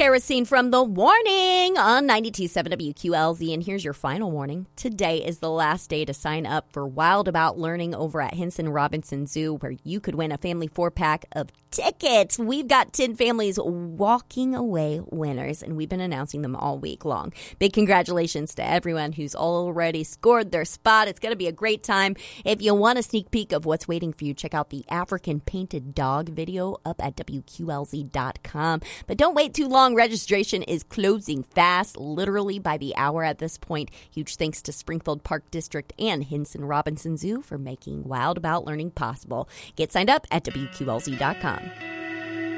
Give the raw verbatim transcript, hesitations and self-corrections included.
Sarah Scene from The Warning on ninety-two point seven W Q L Z. And here's your final warning. Today is the last day to sign up for Wild About Learning over at Henson Robinson Zoo, where you could win a family four-pack of tickets. We've got ten families walking away winners, and we've been announcing them all week long. Big congratulations to everyone who's already scored their spot. It's going to be a great time. If you want a sneak peek of what's waiting for you, check out the African Painted Dog video up at W Q L Z dot com. But don't wait too long. Registration is closing fast, literally by the hour at this point. Huge thanks to Springfield Park District and Henson Robinson Zoo for making Wild About Learning possible. Get signed up at W Q L Z dot com.